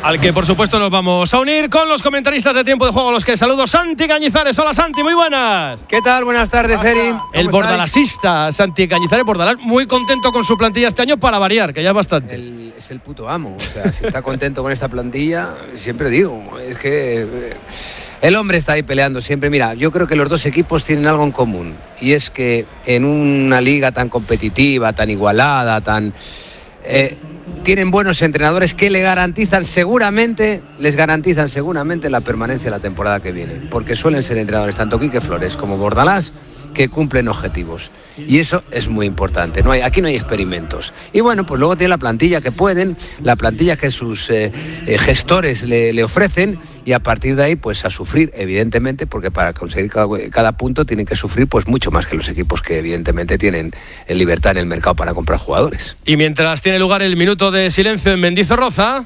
al que por supuesto nos vamos a unir con los comentaristas de Tiempo de Juego, a los que saludo. Santi Cañizares. Hola Santi, muy buenas. ¿Qué tal? Buenas tardes, Eri. El bordalasista Santi Cañizares, Bordalás, muy contento con su plantilla este año, para variar, que ya es bastante. Es el puto amo, o sea, si está contento con esta plantilla, siempre digo, es que el hombre está ahí peleando siempre. Mira, yo creo que los dos equipos tienen algo en común, y es que en una liga tan competitiva, tan igualada, tienen buenos entrenadores que les garantizan seguramente la permanencia de la temporada que viene, porque suelen ser entrenadores tanto Quique Flores como Bordalás que cumplen objetivos, y eso es muy importante. Aquí no hay experimentos. Y bueno, pues luego tiene la plantilla que sus gestores le ofrecen, y a partir de ahí pues a sufrir, evidentemente, porque para conseguir cada punto tienen que sufrir pues mucho más que los equipos que evidentemente tienen libertad en el mercado para comprar jugadores. Y mientras tiene lugar el minuto de silencio en Mendizorroza,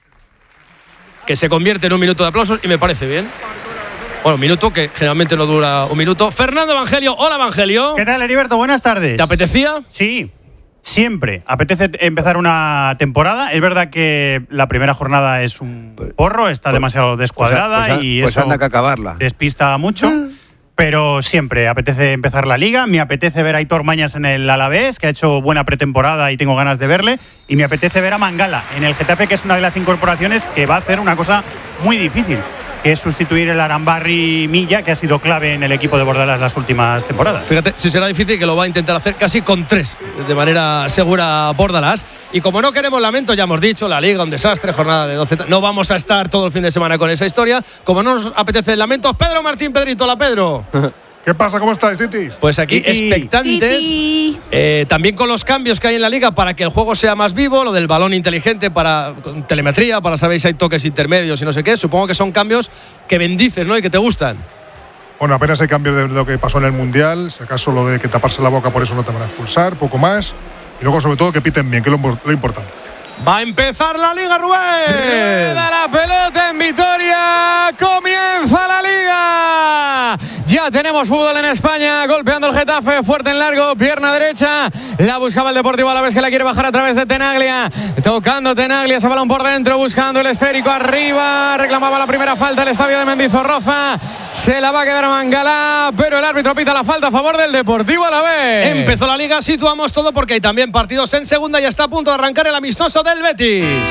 que se convierte en un minuto de aplausos, y me parece bien. Bueno, un minuto que generalmente no dura un minuto. Fernando Evangelio. Hola, Evangelio. ¿Qué tal, Heriberto? Buenas tardes. ¿Te apetecía? Sí, siempre apetece empezar una temporada. Es verdad que la primera jornada es un porro, está demasiado descuadrada y eso anda que acabarla. Despista mucho. Pero siempre apetece empezar la Liga. Me apetece ver a Aitor Mañas en el Alavés, que ha hecho buena pretemporada y tengo ganas de verle. Y me apetece ver a Mangala en el Getafe, que es una de las incorporaciones que va a hacer una cosa muy difícil, que es sustituir el Arambarri Milla, que ha sido clave en el equipo de Bordalás las últimas temporadas. Fíjate, si será difícil, que lo va a intentar hacer casi con 3, de manera segura, Bordalás. Y como no queremos lamento, ya hemos dicho, la Liga, un desastre, jornada de 12. No vamos a estar todo el fin de semana con esa historia. Como no nos apetece lamentos, Pedro Martín, Pedrito. Hola, Pedro. ¿Qué pasa? ¿Cómo estáis, Titis? Pues aquí expectantes, también con los cambios que hay en la Liga para que el juego sea más vivo, lo del balón inteligente con telemetría, para saber si hay toques intermedios y no sé qué. Supongo que son cambios que bendices, ¿no? Y que te gustan. Bueno, apenas hay cambios de lo que pasó en el Mundial, si acaso lo de que taparse la boca por eso no te van a expulsar, poco más. Y luego, sobre todo, que piten bien, que es lo importante. Va a empezar la Liga, Rubén. Rueda la pelota en Vitoria. Comienza la Liga. Ya tenemos fútbol en España. Golpeando el Getafe, fuerte en largo, pierna derecha. La buscaba el Deportivo Alavés, que la quiere bajar a través de Tenaglia. Tocando Tenaglia, ese balón por dentro, buscando el esférico arriba. Reclamaba la primera falta el estadio de Mendizorroza. Se la va a quedar Mangala, pero el árbitro pita la falta a favor del Deportivo Alavés. Empezó la Liga, situamos todo porque hay también partidos en segunda y está a punto de arrancar el amistoso del Betis.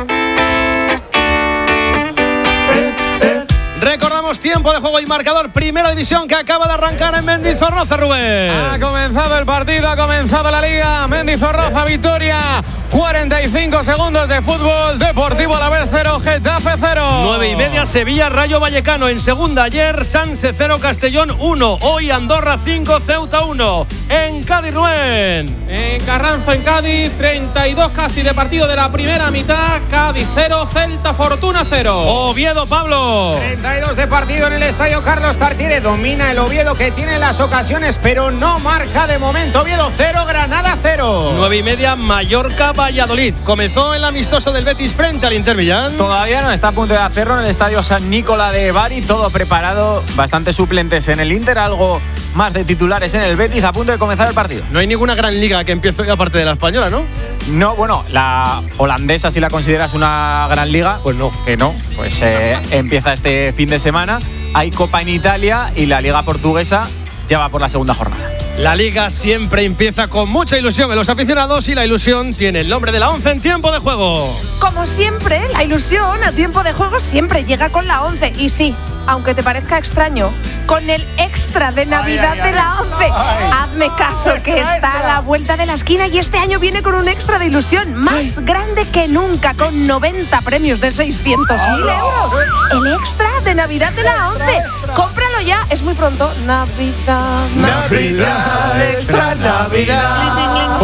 Recordamos tiempo de juego y marcador. Primera división que acaba de arrancar en Mendizorroza, Rubén. Ha comenzado el partido, ha comenzado la Liga. Mendizorroza, Vitoria. 45 segundos de fútbol. Deportivo Alavés 0, Getafe 0. 9:30, Sevilla, Rayo Vallecano. En segunda, ayer, Sanse 0, Castellón 1. Hoy, Andorra 5, Ceuta 1. En Cádiz, Rubén. En Carranza, en Cádiz, 32 casi de partido de la primera mitad. Cádiz 0, Celta Fortuna 0. Oviedo, Pablo. 32 de partido en el estadio Carlos Tartiere. Domina el Oviedo, que tiene las ocasiones, pero no marca de momento. Oviedo 0, Granada 0. 9:30, Mallorca, Valladolid. Comenzó el amistoso del Betis frente al Inter Milán. Todavía no, está a punto de hacerlo en el estadio San Nicola de Bari. Todo preparado, bastantes suplentes en el Inter, algo más de titulares en el Betis, a punto de comenzar el partido. No hay ninguna gran liga que empiece hoy aparte de la española, ¿no? No, bueno, la holandesa, si la consideras una gran liga, pues no. Que no, pues empieza este fin de semana. Hay Copa en Italia y la Liga Portuguesa ya va por la segunda jornada. La Liga siempre empieza con mucha ilusión en los aficionados, y la ilusión tiene el nombre de la 11 en tiempo de juego. Como siempre, la ilusión a tiempo de juego siempre llega con la 11. Y sí, aunque te parezca extraño, con el extra de Navidad de la 11. Hazme caso, que está a la vuelta de la esquina, y este año viene con un extra de ilusión más grande que nunca, con 90 premios de 600.000 euros. El extra de Navidad de la 11. Cómpralo ya, es muy pronto. Navidad, Navidad, extra Navidad.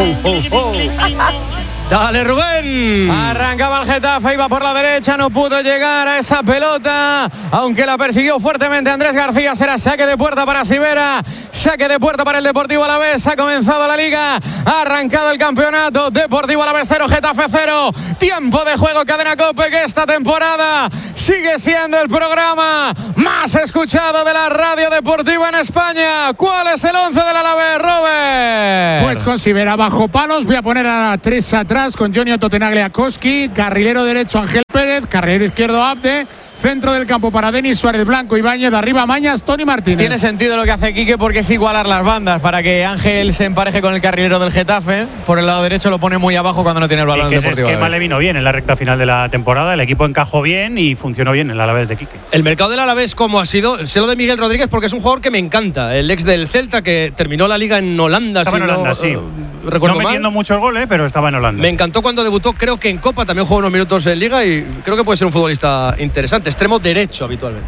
Dale, Rubén. Arrancaba el Getafe, iba por la derecha, no pudo llegar a esa pelota, aunque la persiguió fuertemente Andrés García. Será saque de puerta para Sivera, saque de puerta para el Deportivo Alavés. Ha comenzado la Liga, ha arrancado el campeonato. Deportivo Alavés 0, Getafe 0. Tiempo de juego, Cadena COPE, que esta esta temporada. Sigue siendo el programa más escuchado de la radio deportiva en España. ¿Cuál es el 11 del Alavés, Robert? Pues con Sivera bajo palos. Voy a poner a 3 atrás con Johnny Tenaglia Koski, carrilero derecho Ángel Pérez, carrilero izquierdo Abde. Centro del campo para Denis Suárez, Blanco, Ibáñez, de arriba Mañas, Toni Martínez. Tiene sentido lo que hace Quique porque es igualar las bandas para que Ángel se empareje con el carrilero del Getafe. Por el lado derecho lo pone muy abajo cuando no tiene el balón. Ese esquema le vino bien en la recta final de la temporada. El equipo encajó bien y funcionó bien en el Alavés de Quique. El mercado del Alavés, ¿cómo ha sido? Sé lo de Miguel Rodríguez porque es un jugador que me encanta. El ex del Celta que terminó la liga en Holanda. Estaba en Holanda, sí. Recuerdo no metiendo muchos goles, pero estaba en Holanda. Me encantó cuando debutó, creo que en Copa también jugó unos minutos en Liga y creo que puede ser un futbolista interesante. Extremo derecho habitualmente.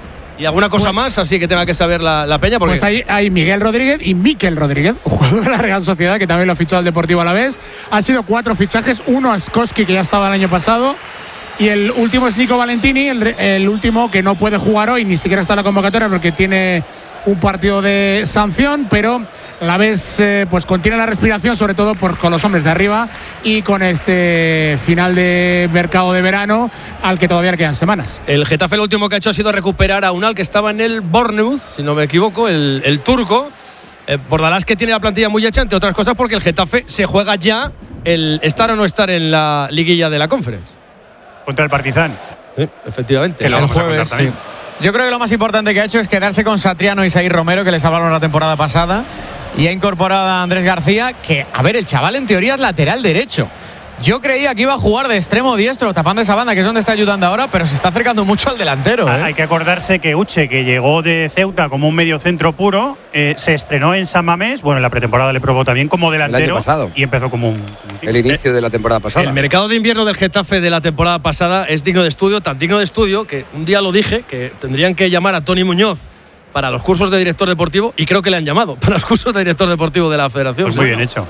Y alguna cosa más, así que tenga que saber la peña. Porque pues hay Miguel Rodríguez y Mikel Rodríguez, jugador de la Real Sociedad, que también lo ha fichado el Deportivo Alavés. Han sido 4 fichajes, uno a Skoski, que ya estaba el año pasado, y el último es Nico Valentini, el último que no puede jugar hoy, ni siquiera está en la convocatoria porque tiene un partido de sanción, pero la vez pues contiene la respiración, sobre todo con los hombres de arriba y con este final de mercado de verano al que todavía le quedan semanas. El Getafe lo último que ha hecho ha sido recuperar a Unal, que estaba en el Bournemouth, si no me equivoco, el turco. Bordalás, que tiene la plantilla muy hecha, entre otras cosas porque el Getafe se juega ya el estar o no estar en la liguilla de la Conference. Contra el Partizan. Sí, efectivamente. El jueves, sí. Yo creo que lo más importante que ha hecho es quedarse con Satriano y Saír Romero, que les hablaron la temporada pasada, y ha incorporado a Andrés García, que, a ver, el chaval en teoría es lateral derecho. Yo creía que iba a jugar de extremo diestro, tapando esa banda, que es donde está ayudando ahora, pero se está acercando mucho al delantero. Hay que acordarse que Uche, que llegó de Ceuta como un medio centro puro, se estrenó en San Mamés. Bueno, en la pretemporada le probó también como delantero y empezó como un el inicio de la temporada pasada. El mercado de invierno del Getafe de la temporada pasada es digno de estudio, tan digno de estudio que un día lo dije, que tendrían que llamar a Tony Muñoz para los cursos de director deportivo, y creo que le han llamado para los cursos de director deportivo de la Federación. Pues muy bien hecho.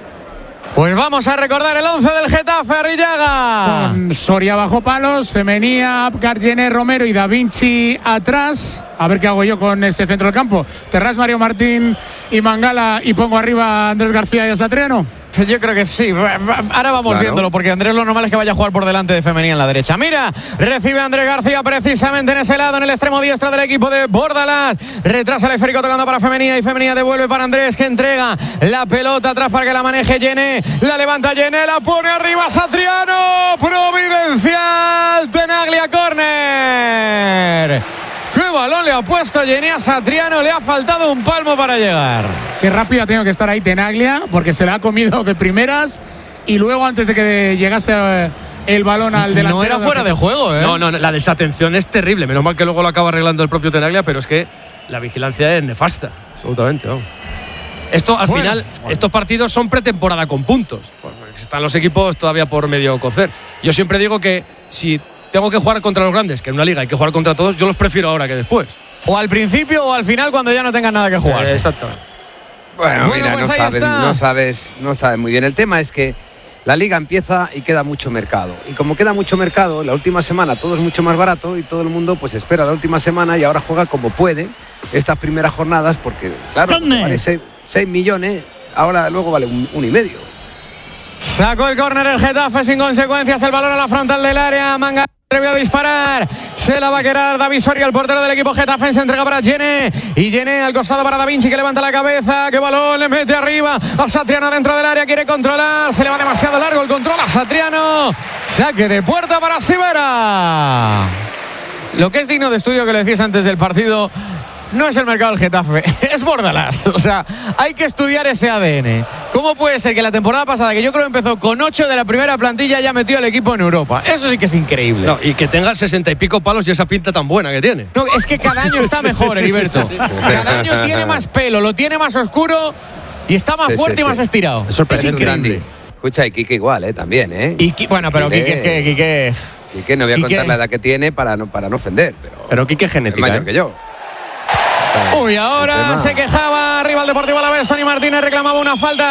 Pues vamos a recordar el 11 del Getafe, Arrillaga. Con Soria bajo palos, Femenía, Abgar, Jenner, Romero y Da Vinci atrás. A ver qué hago yo con ese centro del campo. Terrás, Mario Martín y Mangala, y pongo arriba a Andrés García y a Satriano. Yo creo que sí. Ahora vamos viéndolo, porque Andrés lo normal es que vaya a jugar por delante de Femenía en la derecha. Mira, recibe a Andrés García precisamente en ese lado, en el extremo diestro del equipo de Bordalás. Retrasa el esférico tocando para Femenía, y Femenía devuelve para Andrés, que entrega la pelota atrás para que la maneje Yené. La levanta Yené, la pone arriba Satriano. Providencial, Tenaglia, córner. ¡Qué balón le ha puesto Yené a Satriano! Le ha faltado un palmo para llegar. Qué rápido ha tenido que estar ahí Tenaglia, porque se la ha comido de primeras, y luego antes de que llegase el balón al delantero. No era fuera de juego, ¿eh? No, la desatención es terrible. Menos mal que luego lo acaba arreglando el propio Tenaglia, pero es que la vigilancia es nefasta. Absolutamente, vamos. Esto, al final, estos partidos son pretemporada con puntos. Están los equipos todavía por medio cocer. Yo siempre digo que si tengo que jugar contra los grandes, que en una liga hay que jugar contra todos, yo los prefiero ahora que después. O al principio o al final, cuando ya no tengan nada que jugar. Exactamente. Bueno, mira, pues no sabes muy bien. El tema es que la liga empieza y queda mucho mercado. Y como queda mucho mercado, la última semana todo es mucho más barato y todo el mundo pues espera la última semana y ahora juega como puede estas primeras jornadas, porque claro, vale 6 millones, ahora luego vale 1,5. Sacó el córner el Getafe sin consecuencias, el balón a la frontal del área. Manga atrevió a disparar, se la va a quedar David Soria, el portero del equipo Getafe. Se entrega para Yené, y Yené al costado para Da Vinci, que levanta la cabeza. Que balón le mete arriba a Satriano dentro del área, quiere controlar, se le va demasiado largo el control a Satriano. Saque de puerta para Sivera. Lo que es digno de estudio, que lo decís antes del partido, no es el mercado del Getafe, es Bordalás. O sea, hay que estudiar ese ADN. ¿Cómo puede ser que la temporada pasada, que yo creo que empezó con 8 de la primera plantilla, ya metió al equipo en Europa? Eso sí que es increíble. No, y que tenga 60 y pico palos y esa pinta tan buena que tiene. No, es que cada año está mejor, Heriberto. Cada año tiene más pelo, lo tiene más oscuro y está más fuerte y más estirado. Es increíble. Escucha, y Quique igual, también, bueno, pero Quique no voy a contar la edad que tiene para no ofender. Pero Quique es genética. Es mayor que yo. Uy, ahora se quejaba arriba el Deportivo Alavés. Toni Martínez reclamaba una falta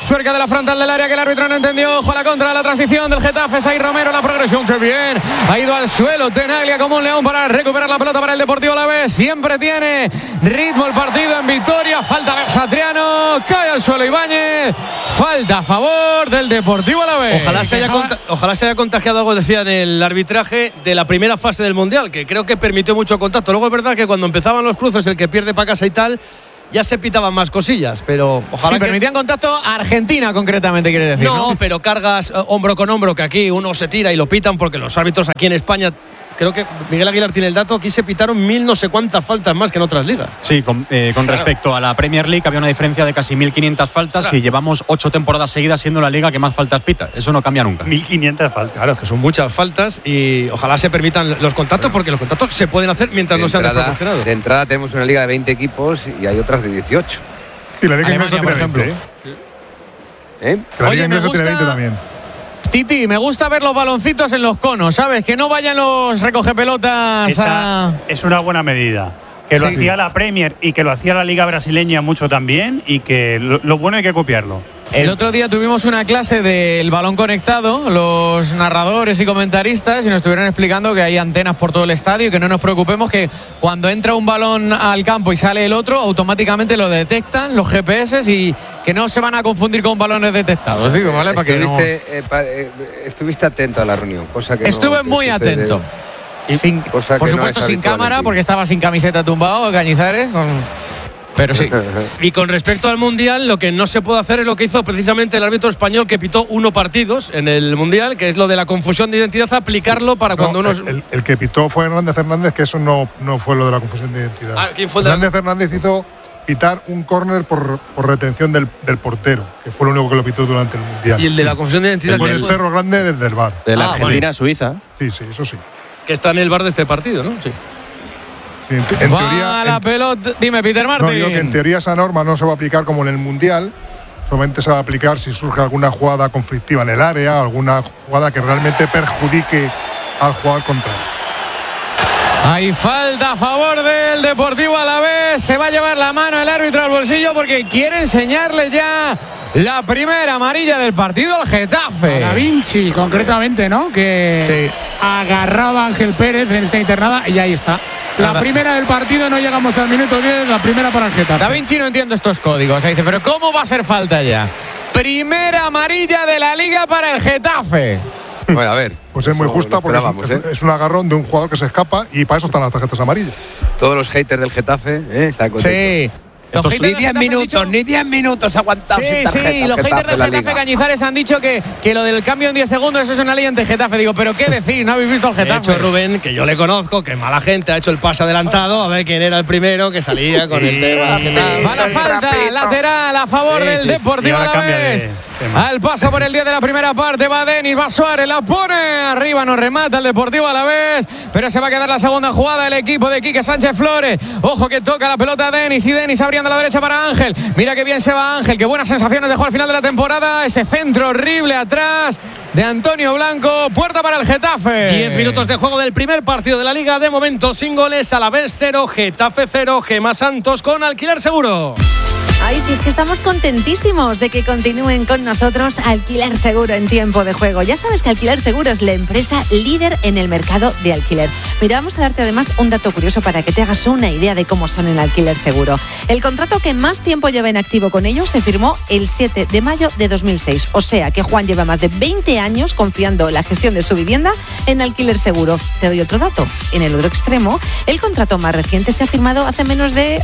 cerca de la frontal del área que el árbitro no entendió. Ojo a la contra, la transición del Getafe. Saí Romero, la progresión, qué bien. Ha ido al suelo Tenaglia como un león para recuperar la pelota para el Deportivo Alavés. Siempre tiene ritmo el partido en victoria. Falta de Satriano, cae al suelo Ibáñez. Falta a favor del Deportivo Alavés. Ojalá se haya contagiado algo, decía, en el arbitraje de la primera fase del Mundial, que creo que permitió mucho contacto. Luego es verdad que cuando empezaban los cruces, el que pierde para casa y tal, ya se pitaban más cosillas, pero ojalá. Sí, permitían contacto a Argentina concretamente, quieres decir. No, pero cargas hombro con hombro, que aquí uno se tira y lo pitan, porque los árbitros aquí en España, creo que Miguel Aguilar tiene el dato, aquí se pitaron 1000 no sé cuántas faltas más que en otras ligas. Sí, con respecto a la Premier League había una diferencia de casi 1500 faltas, y llevamos 8 temporadas seguidas siendo la liga que más faltas pita. Eso no cambia nunca. 1500 faltas. Claro, es que son muchas faltas y ojalá se permitan los contactos, porque los contactos se pueden hacer mientras no sean desproporcionados. De entrada tenemos una liga de 20 equipos y hay otras de 18. Y la liga Alemania, inglesa por tiene ejemplo. 20, La liga inglesa tiene 20 también. Titi, me gusta ver los baloncitos en los conos, ¿sabes? Que no vayan los recogepelotas Es una buena medida. Que lo hacía la Premier y que lo hacía la Liga Brasileña mucho también, y que lo bueno hay que copiarlo. El otro día tuvimos una clase del balón conectado, los narradores y comentaristas, y nos estuvieron explicando que hay antenas por todo el estadio y que no nos preocupemos, que cuando entra un balón al campo y sale el otro, automáticamente lo detectan los GPS y que no se van a confundir con balones detectados. Digo, ¿vale? Para que estuviste atento a la reunión, cosa que estuve muy atento. Por supuesto, sin cámara, porque estaba sin camiseta tumbado, Cañizares, pero sí. Y con respecto al Mundial, lo que no se puede hacer es lo que hizo precisamente el árbitro español, que pitó 1 partidos en el Mundial, que es lo de la confusión de identidad, aplicarlo para cuando uno... El que pitó fue Hernández, que eso no fue lo de la confusión de identidad. ¿Quién fue Hernández hizo pitar un córner por retención del portero, que fue lo único que lo pitó durante el Mundial. ¿Y el de la confusión de identidad? Con el Cerro Grande desde el VAR. De la Argentina-Suiza. Sí, eso sí. Que está en el VAR de este partido, ¿no? Sí. En teoría, la pelota. Dime, Peter Martin. No, digo que en teoría esa norma no se va a aplicar como en el Mundial. Solamente se va a aplicar si surge alguna jugada conflictiva en el área, alguna jugada que realmente perjudique al jugador contrario. Hay falta a favor del Deportivo Alavés. Se va a llevar la mano el árbitro al bolsillo porque quiere enseñarle ya la primera amarilla del partido al Getafe. Da Vinci, concretamente, ¿no? Que agarraba a Ángel Pérez en esa internada y ahí está. La primera del partido, no llegamos al minuto 10, la primera para el Getafe. Da Vinci no entiende estos códigos. Dice, pero ¿cómo va a ser falta ya? Primera amarilla de la Liga para el Getafe. Bueno, a ver. Pues es muy justa porque es un agarrón de un jugador que se escapa, y para eso están las tarjetas amarillas. Todos los haters del Getafe están contentos. Sí. Ni 10 minutos aguantados. Sí, los haters del Getafe, Cañizares, han dicho que lo del cambio en 10 segundos eso es una ley ante Getafe. Digo, ¿pero qué decir? ¿No habéis visto al Getafe? De hecho, Rubén, que yo le conozco, que mala gente, ha hecho el pase adelantado a ver quién era el primero que salía con el tema. Va la falta lateral a favor del Deportivo Alavés. Al paso por el 10 de la primera parte va Denis, va Suárez, la pone arriba, no remata el Deportivo Alavés, pero se va a quedar la segunda jugada el equipo de Quique Sánchez Flores. Ojo que toca la pelota Denis, y Denis abriendo a la derecha para Ángel. Mira que bien se va Ángel, qué buenas sensaciones dejó al final de la temporada. Ese centro horrible atrás de Antonio Blanco, puerta para el Getafe. 10 minutos de juego del primer partido de la Liga, de momento sin goles. Alavés 0, Getafe 0. Gemma Santos con Alquiler Seguro. Ay, sí, es que estamos contentísimos de que continúen con nosotros Alquiler Seguro en tiempo de juego. Ya sabes que Alquiler Seguro es la empresa líder en el mercado de alquiler. Mira, vamos a darte además un dato curioso para que te hagas una idea de cómo son en Alquiler Seguro. El contrato que más tiempo lleva en activo con ellos se firmó el 7 de mayo de 2006. O sea que Juan lleva más de 20 años confiando la gestión de su vivienda en Alquiler Seguro. Te doy otro dato. En el otro extremo, el contrato más reciente se ha firmado hace menos de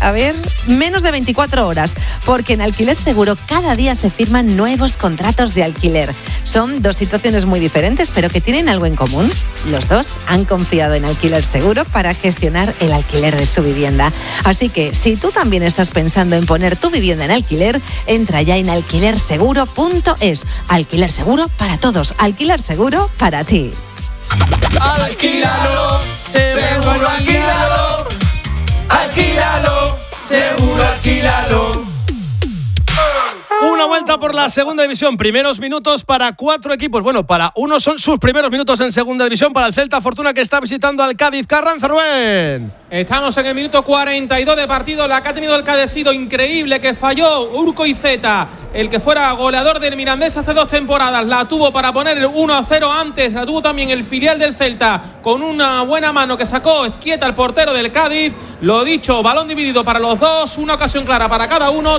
24 horas. Porque en Alquiler Seguro cada día se firman nuevos contratos de alquiler. Son dos situaciones muy diferentes, pero que tienen algo en común. Los dos han confiado en Alquiler Seguro para gestionar el alquiler de su vivienda. Así que si tú también estás pensando en poner tu vivienda en alquiler, entra ya en alquilerseguro.es. Alquiler Seguro para todos. Alquiler Seguro para ti. Alquílalo, seguro alquílalo. Alquílalo, seguro alquílalo. Una vuelta por la segunda división. Primeros minutos para 4 equipos. Bueno, para uno son sus primeros minutos en segunda división. Para el Celta Fortuna, que está visitando al Cádiz. Carranza, Rubén. Estamos en el minuto 42 de partido. La que ha tenido el Cádiz ha sido increíble, que falló Urco Iceta el que fuera goleador del Mirandés hace 2 temporadas. La tuvo para poner el 1-0 antes, la tuvo también el filial del Celta con una buena mano que sacó Ezquieta, el portero del Cádiz. Lo dicho, balón dividido para los dos, una ocasión clara para cada uno.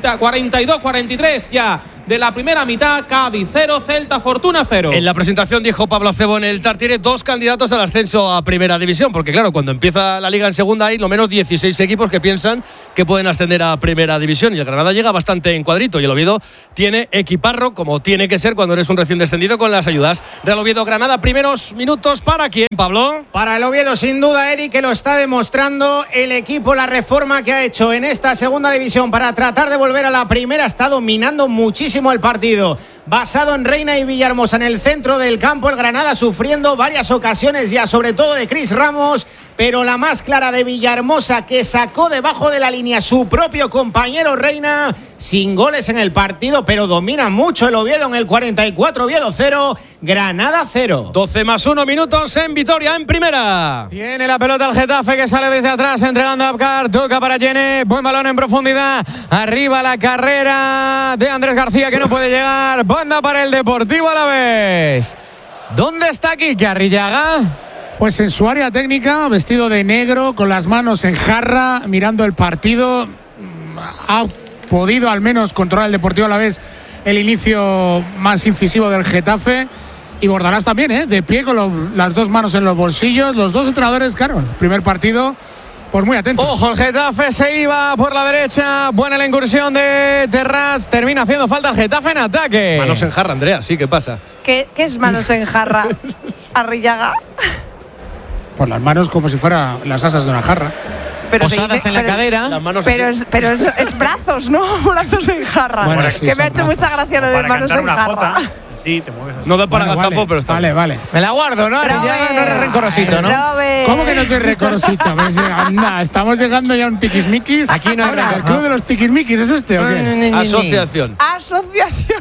42-43 ya de la primera mitad. Cádiz 0, Celta Fortuna 0. En la presentación dijo Pablo Acebo en el Tartiere 2 candidatos al ascenso a Primera División, porque claro, cuando empieza la Liga en Segunda hay lo menos 16 equipos que piensan que pueden ascender a Primera División, y el Granada llega bastante en cuadrito, y el Oviedo tiene equiparro, como tiene que ser cuando eres un recién descendido, con las ayudas. Real Oviedo Granada, primeros minutos ¿para quién, Pablo? Para el Oviedo, sin duda, Eric, que lo está demostrando el equipo. La reforma que ha hecho en esta Segunda División para tratar de volver a la primera está dominando muchísimo el partido. Basado en Reina y Villahermosa en el centro del campo, el Granada sufriendo varias ocasiones ya, sobre todo de Cris Ramos, pero la más clara de Villahermosa, que sacó debajo de la línea su propio compañero Reina, sin goles en el partido, pero domina mucho el Oviedo en el 44, Oviedo 0, Granada 0. 12+1 minutos en Vitoria, en primera. Tiene la pelota el Getafe, que sale desde atrás entregando a Abkar, toca para Yene, buen balón en profundidad, arriba la carrera de Andrés García, que no puede llegar, banda para el Deportivo Alavés. ¿Dónde está Quique Arrillaga? Pues en su área técnica, vestido de negro, con las manos en jarra, mirando el partido. Ha podido al menos controlar el Deportivo Alavés el inicio más incisivo del Getafe. Y Bordalás también, de pie con las 2 manos en los bolsillos. Los 2 entrenadores, claro, el primer partido, pues muy atentos. Ojo, el Getafe se iba por la derecha. Buena la incursión de Terraz. Termina haciendo falta el Getafe en ataque. Manos en jarra, Andrea, sí, ¿qué pasa? ¿Qué es manos en jarra, Arrillaga? Pues las manos como si fueran las asas de una jarra. Pero posadas en la cadera. Las manos pero es brazos, ¿no? Brazos en jarra. Bueno, sí, que me ha hecho brazos. mucha gracia lo de Para manos cantar en una jarra. jota. Sí, te mueves así. No da para Bueno, gazapo, pero está vale, vale. Me la guardo, ¿no? Arrillaga no eres rencorosito, ¿no? ¿Cómo que no soy reconocido? Anda, estamos llegando ya a un tiquismiquis. Aquí no hay Ahora, rencor, ¿el club de los tiquismiquis es este o qué? Asociación. Asociación.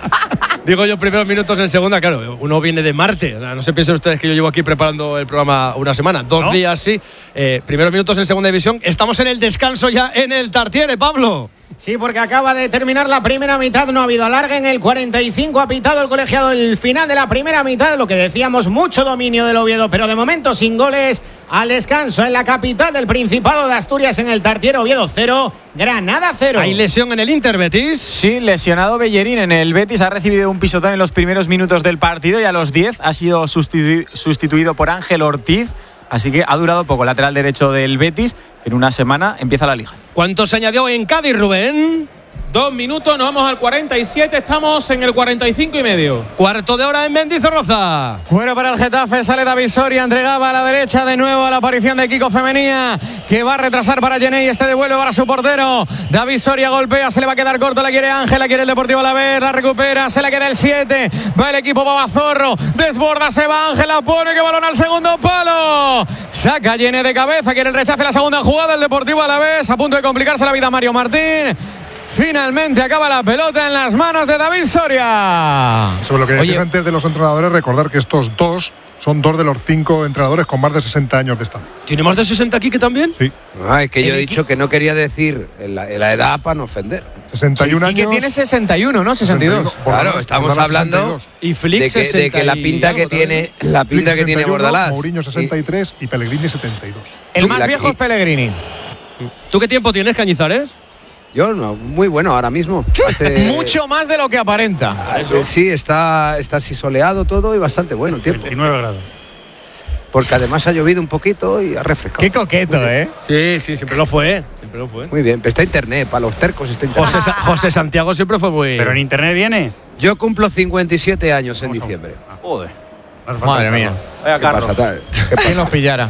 Digo yo, primeros minutos en segunda, claro, uno viene de Marte. No se piensen ustedes que yo llevo aquí preparando el programa una semana, 2 días sí. Primeros minutos en segunda división. Estamos en el descanso ya en el Tartiere, Pablo. Sí, porque acaba de terminar la primera mitad, no ha habido alargue. En el 45 ha pitado el colegiado el final de la primera mitad. Lo que decíamos, mucho dominio del Oviedo, pero de momento sin goles. Al descanso en la capital del Principado de Asturias, en el Tartiere, Oviedo 0, Granada 0. ¿Hay lesión en el Inter, Betis? Sí, lesionado Bellerín en el Betis. Ha recibido un pisotón en los primeros minutos del partido y a los 10 ha sido sustituido por Ángel Ortiz. Así que ha durado poco, lateral derecho del Betis. En una semana empieza la Liga. ¿Cuánto se añadió en Cádiz, Rubén? 2 minutos, nos vamos al 47, estamos en el 45 y medio. Cuarto de hora en Mendizorroza. Cuero para el Getafe, sale David Soria, entregaba a la derecha de nuevo a la aparición de Kiko Femenía, que va a retrasar para Jenny, este devuelve para su portero. David Soria golpea, se le va a quedar corto, la quiere Ángel, la quiere el Deportivo Alavés, la recupera, se le queda el 7, va el equipo Babazorro, desborda, se va Ángel, la pone, que balón al segundo palo. Saca Jenny de cabeza, quiere el rechace, la segunda jugada, el Deportivo Alavés, a punto de complicarse la vida Mario Martín. Finalmente acaba la pelota en las manos de David Soria. Sobre lo que decías antes de los entrenadores, recordar que estos 2 son 2 de los 5 entrenadores con más de 60 años de estado. ¿Tiene más de 60 aquí que también? Sí. Es que yo he dicho que no quería decir la edad para no ofender. 61 Y que años. tiene 61, ¿no? 62. Claro, estamos hablando Y Flick de que la pinta que tiene, la pinta que tiene Bordalás. Mourinho 63 y Pellegrini 72. El más viejo es Pellegrini. ¿Tú qué tiempo tienes, Cañizares? Yo no, muy bueno ahora mismo. Mucho más de lo que aparenta. Sí, está así soleado todo y bastante bueno el tiempo. 29 grados. Porque además ha llovido un poquito y ha refrescado. Qué coqueto, ¿eh? Sí, siempre lo fue. Muy bien, pero está internet, para los tercos está internet. José Santiago siempre fue muy... Pero en internet viene. Yo cumplo 57 años en diciembre. Joder. Madre mía. ¿Qué pasa, tal? ¿Quién los pillara?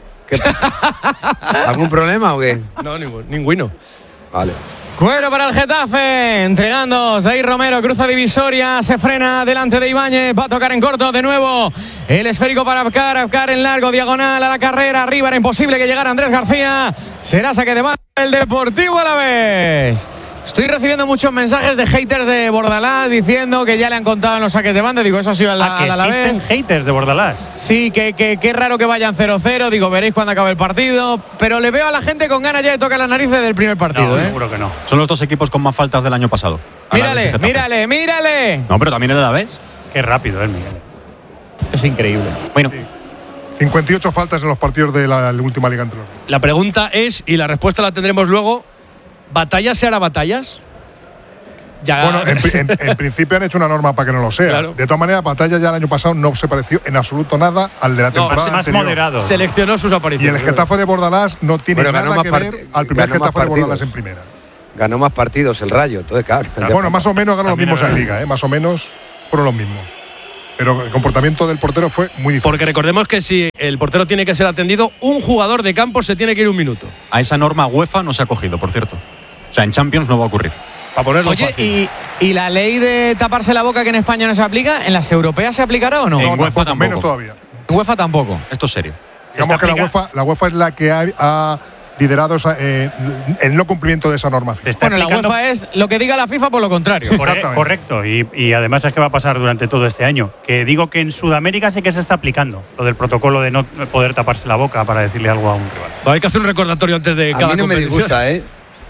¿Algún problema o qué? No, ninguno. Vale. Cuero para el Getafe, entregando Zair Romero, cruza divisoria, se frena delante de Ibáñez, va a tocar en corto de nuevo el esférico para Abkar en largo, diagonal a la carrera, arriba era imposible que llegara Andrés García, será saque de banda el Deportivo Alavés. Estoy recibiendo muchos mensajes de haters de Bordalás diciendo que ya le han contado en los saques de banda. Digo, eso ha sido que existen haters de Bordalás. Sí, que raro que vayan 0-0. Digo, veréis cuando acabe el partido. Pero le veo a la gente con ganas ya de tocar las narices del primer partido. No, seguro que no. Son los dos equipos con más faltas del año pasado. Mírale. No, pero también el Alavés. Qué rápido, Miguel. Es increíble. Bueno. Sí. 58 faltas en los partidos de la última liga anterior. La pregunta es, y la respuesta la tendremos luego, ¿Batallas se hará Batallas? Ya. Bueno, en principio han hecho una norma para que no lo sea. Claro. De todas maneras, Batallas ya el año pasado no se pareció en absoluto nada al de la temporada más anterior. moderado. Seleccionó sus Y apariciones. el Getafe de Bordalás no tiene nada que ver al primer Getafe de Bordalás en primera. Ganó más partidos el Rayo, entonces claro. Bueno, más o menos ganó los mismos en ganó. Liga, más o menos fueron los mismos. Pero el comportamiento del portero fue muy diferente. Porque recordemos que si el portero tiene que ser atendido, un jugador de campo se tiene que ir 1 minuto. A esa norma UEFA no se ha cogido, por cierto. O sea, en Champions no va a ocurrir. Para ponerlo Oye, fácil. ¿y la ley de taparse la boca que en España no se aplica, en las europeas se aplicará o no? En No, UEFA tampoco, menos tampoco. todavía. En UEFA tampoco. Esto es serio. Digamos que la UEFA es la que ha liderado el no cumplimiento de esa normación. Bueno, la UEFA es lo que diga la FIFA por lo contrario. Exactamente. Correcto, y además es que va a pasar durante todo este año. Que digo que en Sudamérica sí que se está aplicando lo del protocolo de no poder taparse la boca para decirle algo a un rival. Hay que hacer un recordatorio antes de A cada mí no me competición. disgusta, ¿eh?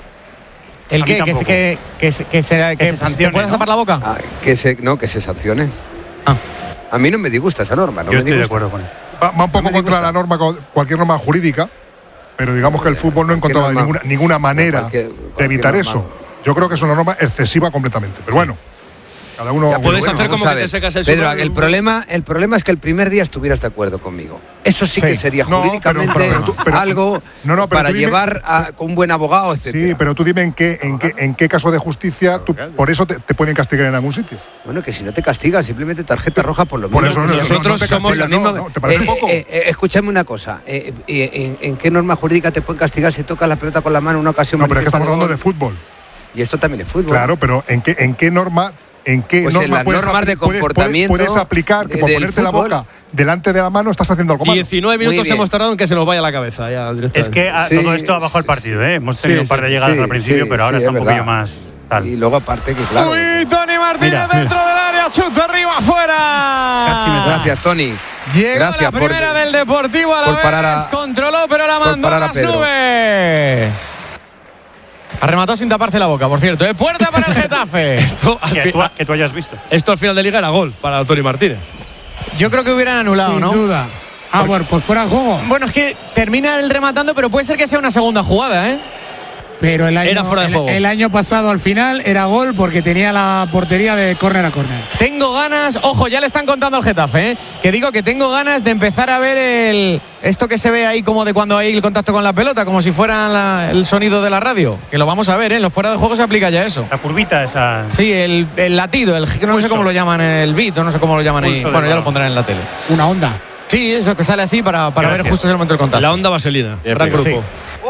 ¿El A mí qué? tampoco. Que se sancione, puedas ¿no? tapar la boca. Que se sancione. Ah. A mí no me disgusta esa norma. No Yo me estoy de disgusta. acuerdo con él. Va un poco No me contra disgusta. la norma, cualquier norma jurídica, pero digamos que el fútbol no encontraba norma? ninguna manera Cualquier de evitar norma. eso. Yo creo que es una norma excesiva completamente. Pero bueno, cada uno. Ya, pero Puedes hacer vamos como a que te ver. secas el Pedro, sudor. el problema es que el primer día estuvieras de acuerdo conmigo. Eso sí que sería No, jurídicamente pero algo pero para tú dime- llevar con un buen abogado, etc. Sí, pero tú dime en qué caso de justicia por eso te pueden castigar en algún sitio. Bueno, que si no te castigan, simplemente tarjeta roja por lo Por menos. eso nosotros te somos castigan, lo mismo. no, ¿te parece poco? Escúchame una cosa. ¿En qué norma jurídica te pueden castigar si tocas la pelota con la mano en una ocasión? No, pero es que manifiesta estamos hablando de gol? fútbol. Y esto también es fútbol. Claro, pero ¿en qué norma? ¿En qué Pues en norma las puedes normas de comportamiento puedes aplicar que por del ponerte fútbol? la boca delante de la mano estás haciendo algo malo? 19 Muy minutos bien. hemos tardado en que se nos vaya la cabeza. Ya, Es que Sí, todo esto ha bajado el partido, ¿eh? Hemos tenido sí, un par de sí, llegadas sí, al principio, sí, pero ahora sí, está un es poquillo verdad. más tal. Y luego aparte que claro. Uy, Tony Martínez Mira, dentro del área, chuta arriba, afuera. Casi me da. Gracias, Tony. Llegó Gracias la primera del Deportivo a la por vez, parar a- controló, pero la por mandó a parar a las Pedro. nubes. Arremató sin taparse la boca, por cierto. ¿Eh? Puerta para el Getafe. Esto al, Que tú hayas visto. esto al final de liga era gol para Tony Martínez. Yo creo que hubieran anulado, Sin ¿no? duda. Bueno, pues fuera de juego. Bueno, es que termina el rematando, pero puede ser que sea una segunda jugada, ¿eh? Pero Era fuera de juego. el año pasado al final era gol porque tenía la portería de córner a córner. Tengo ganas, ojo, ya le están contando al Getafe, ¿eh? Que digo que tengo ganas de empezar a ver esto que se ve ahí como de cuando hay el contacto con la pelota, como si fuera el sonido de la radio. Que lo vamos a ver, ¿eh? En los fuera de juego se aplica ya eso. La curvita esa. Sí, el latido, no sé Pulso. cómo lo llaman, el beat, o no sé cómo lo llaman ahí. Pulso de Bueno, ya lo balón. pondrán en la tele. Una onda. Sí, eso que sale así para ver Gracias. justo en el momento del contacto. La onda vaselina. Gran Sí. grupo.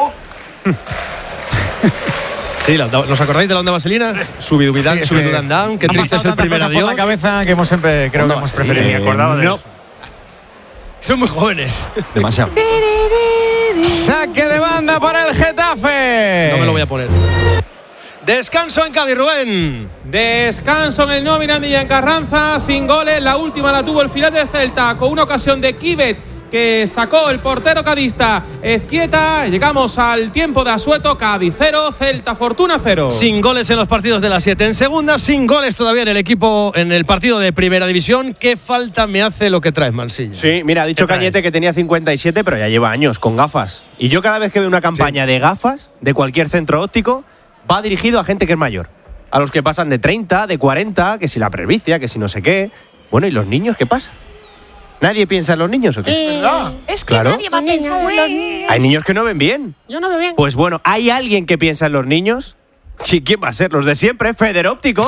Sí, ¿nos acordáis de la onda vaselina? Subidubidán, Sí, es subidudán down. Qué han triste es pasado el tantas primer cosas por adiós. la cabeza que hemos siempre, creo Onda que hemos vaselina. preferido. Me acordaba de no. eso. Son muy jóvenes. Demasiado. Saque de banda para el Getafe. No me lo voy a poner. Descanso en Cádiz, Rubén. Descanso en el nuevo Mirandilla en Carranza, sin goles. La última la tuvo el final del Celta con una ocasión de Kibet que sacó el portero cadista Ezquieta. Llegamos al tiempo de asueto. Cádiz 0, Celta Fortuna 0. Sin goles en los partidos de las 7 en segunda, sin goles todavía en el equipo, en el partido de primera división. ¿Qué falta me hace lo que traes, Mansilla? Sí, mira, ha dicho ¿Qué traes? Cañete que tenía 57, pero ya lleva años con gafas. Y yo cada vez que veo una campaña de gafas de cualquier centro óptico, va dirigido a gente que es mayor. A los que pasan de 30, de 40, que si la presbicia, que si no sé qué. Bueno, ¿y los niños qué pasa? ¿Nadie piensa en los niños o qué? Es que Claro. nadie va a pensar en los niños. Hay niños que no ven bien. Yo no veo bien. Pues bueno, ¿hay alguien que piensa en los niños? Sí, ¿quién va a ser? Los de siempre, Federópticos.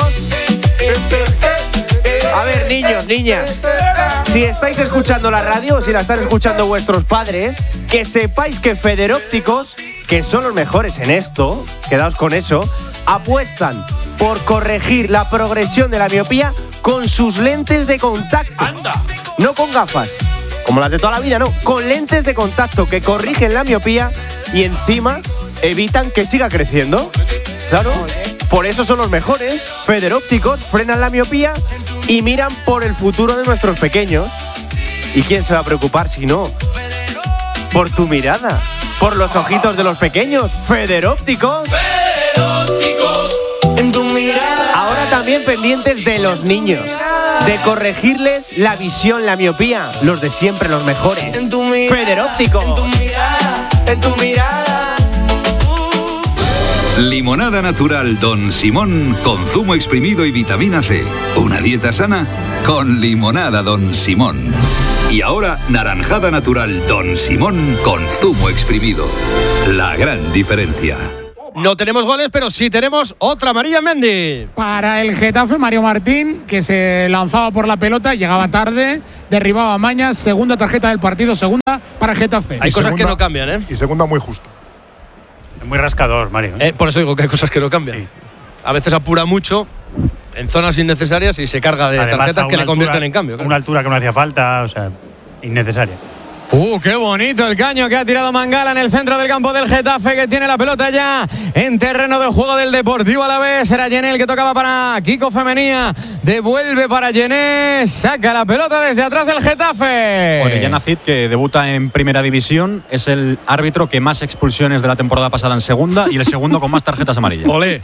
A ver, niños, niñas, si estáis escuchando la radio o si la están escuchando vuestros padres, que sepáis que Federópticos, que son los mejores en esto, quedaos con eso, apuestan por corregir la progresión de la miopía con sus lentes de contacto. ¡Anda! No con gafas, como las de toda la vida, no, con lentes de contacto que corrigen la miopía y encima evitan que siga creciendo. Claro, Por eso son los mejores. Federópticos frenan la miopía y miran por el futuro de nuestros pequeños. ¿Y quién se va a preocupar si no? Por tu mirada, por los ojitos de los pequeños. Federópticos. En tu mirada. Ahora también pendientes de los niños, de corregirles la visión, la miopía. Los de siempre, los mejores. Federópticos. En tu mirada. Limonada natural Don Simón con zumo exprimido y vitamina C. Una dieta sana con limonada Don Simón. Y ahora naranjada natural Don Simón con zumo exprimido. La gran diferencia. No tenemos goles, pero sí tenemos otra amarilla en Mendy. Para el Getafe, Mario Martín, que se lanzaba por la pelota, llegaba tarde, derribaba a Mañas, segunda tarjeta del partido, segunda para el Getafe. Hay cosas que no cambian, ¿eh? Y segunda muy justa. Es muy rascador, Mario. Por eso digo que hay cosas que no cambian. Sí. A veces apura mucho en zonas innecesarias y se carga de tarjetas que le convierten en cambio. Claro. Una altura que no hacía falta, o sea, innecesaria. Qué bonito el caño que ha tirado Mangala en el centro del campo del Getafe, que tiene la pelota ya en terreno de juego del Deportivo Alavés. Era Yenel que tocaba para Kiko Femenía. Devuelve para Yenel. Saca la pelota desde atrás el Getafe. Orellana Cid, que debuta en primera división, es el árbitro que más expulsiones de la temporada pasada en segunda y el segundo con más tarjetas amarillas. ¡Olé!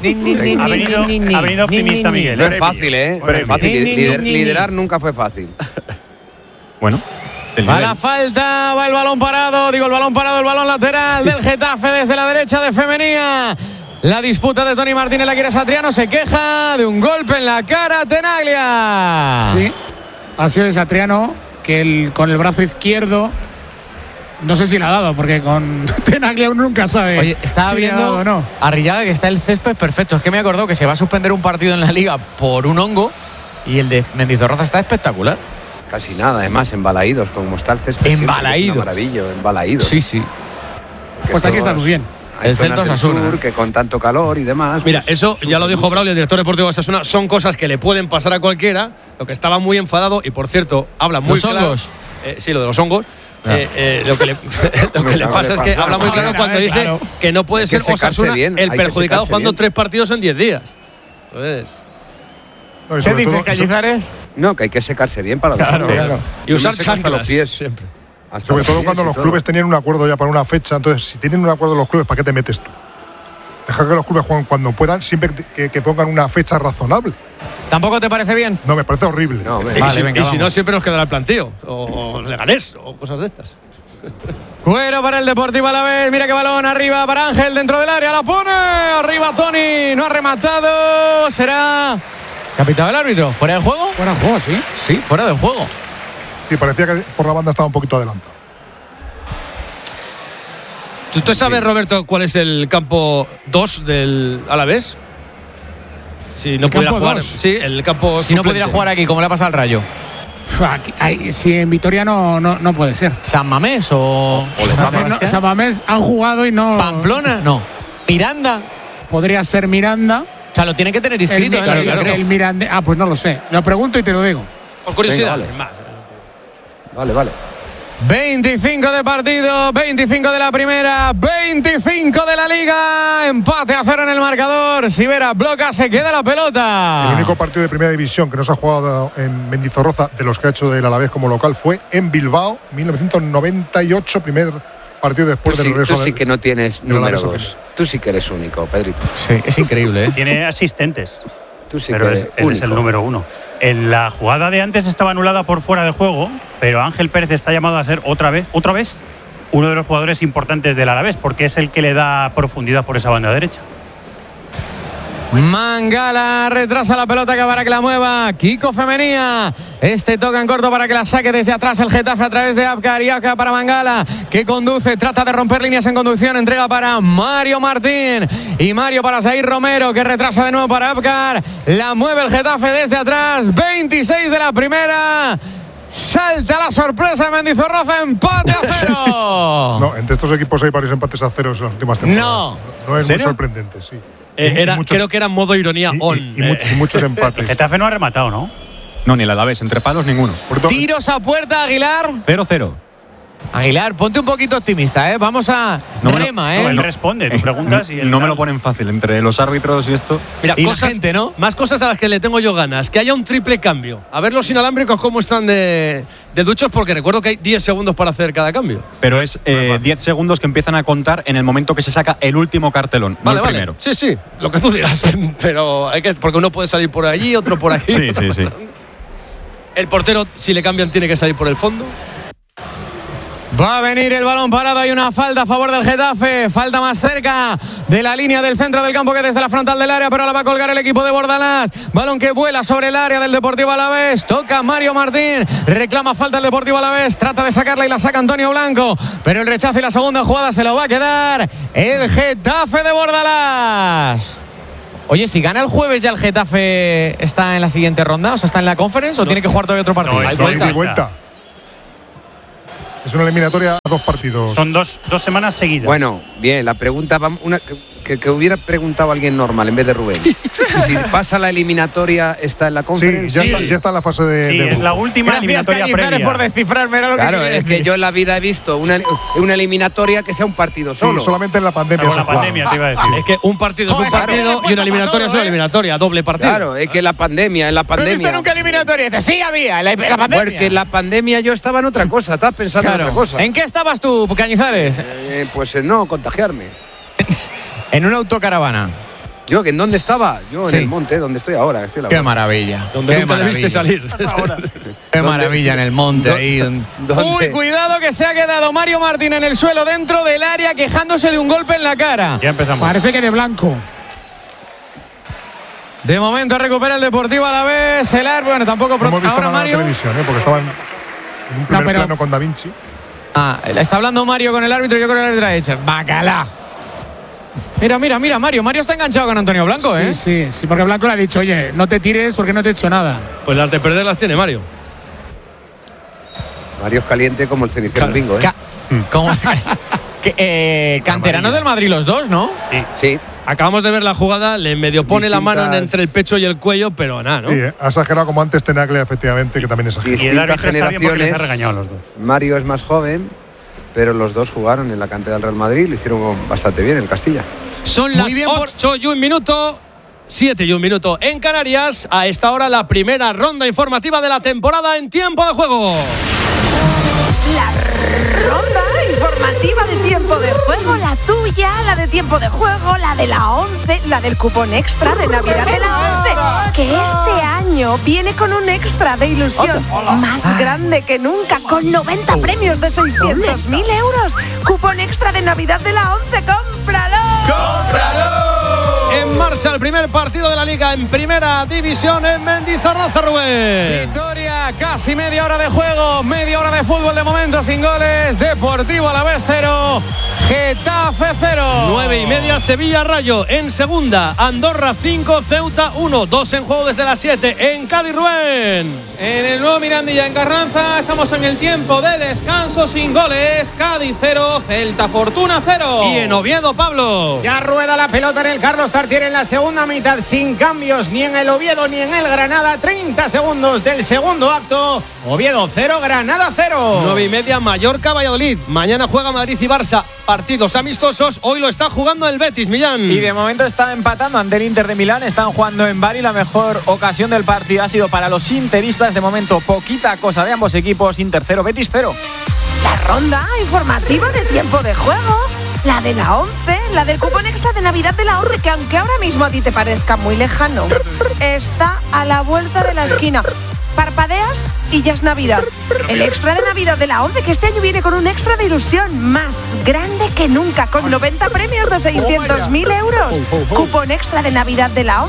Ha venido optimista Miguel. No es fácil, ¿eh? No es fácil. Liderar nunca fue fácil. Bueno. Va la falta, va el balón parado, el balón lateral del Getafe desde la derecha de Femenía. La disputa de Tony Martínez, la quiere Satriano, se queja de un golpe en la cara Tenaglia. Sí, ha sido de Satriano, que con el brazo izquierdo, no sé si le ha dado, porque con Tenaglia uno nunca sabe. Oye, estaba viendo o no. Arrillaga que está el césped perfecto. Es que me acordó que se va a suspender un partido en la Liga por un hongo y el de Mendizorroza está espectacular. Casi nada, además, embalaídos, como está el césped. Embalaídos. Maravilloso, embalaídos. Sí, sí. Pues aquí está muy bien. El Celta Osasuna, que con tanto calor y demás. Mira, pues, eso ya lo dijo Braulio, el director deportivo de Osasuna, son cosas que le pueden pasar a cualquiera. Lo que estaba muy enfadado, y por cierto, habla muy ¿Los claro. hongos? Sí, lo de los hongos. Lo que le pasa es que habla muy claro cuando dice que no puede ser Osasuna el perjudicado jugando 3 partidos en 10 días. Entonces. ¿Qué dices, Cañizares? No, que hay que secarse bien para claro. Y usar chanclas los pies siempre. Sobre todo cuando los clubes tenían un acuerdo ya para una fecha. Entonces, si tienen un acuerdo los clubes, ¿para qué te metes tú? Deja que los clubes jueguen cuando puedan, siempre que pongan una fecha razonable. ¿Tampoco te parece bien? No, me parece horrible. No, y si no, siempre nos quedará el planteo. O Leganés, o cosas de estas. Cuero para el Deportivo Alavés. Mira qué balón arriba para Ángel dentro del área. La pone. Arriba Tony. No ha rematado. Será capitado el árbitro. ¿Fuera de juego? Fuera de juego, sí. Sí, fuera de juego. Sí, parecía que por la banda estaba un poquito adelantado. ¿Tú sabes, Roberto, cuál es el campo 2 del Alavés? Si no pudiera jugar. 2. Sí, el campo. Si no pudiera jugar aquí, como le ha pasado al Rayo. Si en Vitoria no puede ser. ¿San Mamés o San Mamés han jugado y no. ¿Pamplona? No. ¿Miranda? Podría ser Miranda. O sea, lo tiene que tener inscrito. El Miranda. Pues no lo sé. Lo pregunto y te lo digo. Por curiosidad. Venga, vale. 25 de partido, 25 de la primera, 25 de la Liga. Empate a 0 en el marcador. Sivera bloca, se queda la pelota. El único partido de primera división que no se ha jugado en Mendizorroza de los que ha hecho del Alavés como local fue en Bilbao, 1998, primer partido después del regreso. Tú sí que no tienes número 2. Tú sí que eres único, Pedrito. Sí, es increíble, ¿eh? Tiene asistentes. Tú sí pero que es el número 1. En la jugada de antes estaba anulada por fuera de juego, pero Ángel Pérez está llamado a ser otra vez uno de los jugadores importantes del Alavés, porque es el que le da profundidad por esa banda derecha. Mangala retrasa la pelota que para que la mueva Kiko Femenía. Toca en corto para que la saque desde atrás el Getafe a través de Abkar. Y Abkar para Mangala, que conduce, trata de romper líneas en conducción, entrega para Mario Martín y Mario para Zair Romero, que retrasa de nuevo para Abkar. La mueve el Getafe desde atrás. 26 de la primera. Salta la sorpresa de Mendizorroza, empate a 0. No, entre estos equipos hay varios empates a 0 en las últimas temporadas. No es muy sorprendente, sí. Creo que era modo ironía y muchos empates. El Getafe no ha rematado, ¿no? No, ni el Alavés, entre palos ninguno. Tiros a puerta, Aguilar. 0-0. Aguilar, ponte un poquito optimista, ¿eh? Vamos a rema, ¿eh? No, él responde, tú preguntas y él no me lo ponen fácil entre los árbitros y esto. Mira, y cosas, la gente, ¿no? Más cosas a las que le tengo yo ganas. Que haya un triple cambio. A ver los inalámbricos cómo están de duchos, porque recuerdo que hay 10 segundos para hacer cada cambio. Pero es 10 segundos que empiezan a contar en el momento que se saca el último cartelón, no el primero. Sí, sí, lo que tú digas. Pero hay que, porque uno puede salir por allí, otro por aquí. Sí. El portero, si le cambian, tiene que salir por el fondo. Va a venir el balón parado, hay una falta a favor del Getafe, falta más cerca de la línea del centro del campo que desde la frontal del área, pero la va a colgar el equipo de Bordalás. Balón que vuela sobre el área del Deportivo Alavés, toca Mario Martín, reclama falta el Deportivo Alavés, trata de sacarla y la saca Antonio Blanco, pero el rechazo y la segunda jugada se lo va a quedar el Getafe de Bordalás. Oye, si gana el jueves ya el Getafe está en la siguiente ronda, o sea, está en la Conference o tiene que jugar todavía otro partido. No, es ida y vuelta. Es una eliminatoria a 2 partidos. Son dos semanas seguidas. Bueno, bien, la pregunta, que hubiera preguntado alguien normal en vez de Rubén. Si pasa la eliminatoria, ¿está en la conferencia? Sí, ya está en la fase de... Sí, es la última eliminatoria previa. Por descifrarme, era lo claro, que es que yo en la vida he visto una eliminatoria que sea un partido solo. Sí, solamente en la pandemia. Con la pandemia te iba a decir. Es que un partido es un partido y una eliminatoria es una eliminatoria, doble partido. Claro, es que en la pandemia. No he visto nunca eliminatoria. Dice, sí había, en la pandemia. Porque en la pandemia yo estaba en otra cosa, estaba pensando en otra cosa. ¿En qué estabas tú, Cañizares? Pues en no contagiarme. En una autocaravana. ¿Yo en dónde estaba? Yo en el monte, donde estoy ahora. Qué maravilla. Donde nunca debiste salir. Qué maravilla en el monte ahí. Uy, cuidado que se ha quedado Mario Martín en el suelo dentro del área quejándose de un golpe en la cara. Ya empezamos. Parece que de blanco. De momento recupera el Deportivo Alavés. Bueno, tampoco hemos visto ahora nada Mario. En televisión, porque estaban en un primer plano con Da Vinci. Está hablando Mario con el árbitro, yo creo que el árbitro ha dicho bacalá. Mira, Mario. Mario está enganchado con Antonio Blanco, ¿eh? Sí, porque Blanco le ha dicho, oye, no te tires porque no te he hecho nada. Pues las de perder las tiene Mario. Mario es caliente como el cenicero bingo, ¿eh? Canteranos del Madrid los dos, ¿no? Sí. Acabamos de ver la jugada, le medio pone la mano entre el pecho y el cuello, pero nada, ¿no? Sí, ha exagerado como antes Tenaglia, efectivamente, que también exagerado. Y el árbitro está bien porque les ha regañado a los dos. Mario es más joven, pero los dos jugaron en la cantera del Real Madrid, lo hicieron bastante bien en Castilla. Son las 8 y 1 minuto, 7 y 1 minuto en Canarias. A esta hora la primera ronda informativa de la temporada en tiempo de juego. La ronda informativa de tiempo de juego, la tuya, la de tiempo de juego, la de la 11, la del cupón extra de Navidad de la 11, que este año viene con un extra de ilusión más grande que nunca, con 90 premios de 600.000 euros. Cupón extra de Navidad de la 11, ¡cómpralo! En marcha el primer partido de la Liga en Primera División en Mendizorroza, Rubén. Victoria, casi media hora de juego, media hora de fútbol de momento sin goles. Deportivo Alavés 0, Getafe 0. 9:30 Sevilla Rayo. En segunda, Andorra 5, Ceuta 1. 2 en juego desde las 7 en Cádiz, Rubén. En el nuevo Mirandilla en Carranza estamos en el tiempo de descanso sin goles. Cádiz 0, Celta Fortuna 0. Y en Oviedo, Pablo. Ya rueda la pelota en el Carlos Tartiere en la segunda mitad, sin cambios ni en el Oviedo ni en el Granada. 30 segundos del segundo acto. Oviedo 0, Granada 0. 9:30 Mallorca Valladolid. Mañana juega Madrid y Barça. Partidos amistosos. Hoy lo está jugando el Betis, Millán. Y de momento está empatando ante el Inter de Milán. Están jugando en Bari. La mejor ocasión del partido ha sido para los interistas. De momento poquita cosa de ambos equipos. Inter 0, Betis 0. La ronda informativa de tiempo de juego, la de la 11, la del cupón extra de Navidad de la 11, que aunque ahora mismo a ti te parezca muy lejano, está a la vuelta de la esquina. Parpadeas y ya es Navidad. El extra de Navidad de la 11, que este año viene con un extra de ilusión más grande que nunca, con 90 premios de 600.000 euros. Cupón extra de Navidad de la